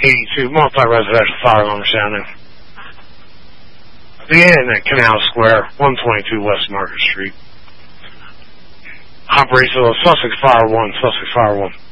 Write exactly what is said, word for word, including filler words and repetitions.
eighty-two, multi-residential fire alarms down there. The inn at Canal Square, one twenty-two West Market Street. Operates of Sussex Fire one, Sussex Fire one.